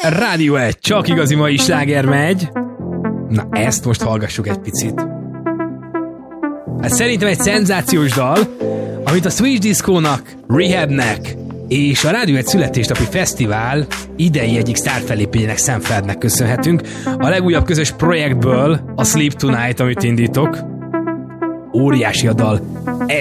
Rádió 1, csak igazi mai sláger megy. Na, ezt most hallgassuk egy picit. Hát szerintem egy szenzációs dal, amit a Swedish Disco-nak, Rehabnek és a Rádió 1 születésnapi fesztivál idei egyik sztárfellépényének Sanfordnak köszönhetünk. A legújabb közös projektből, a Sleep Tonight, amit indítok. Óriási a dal.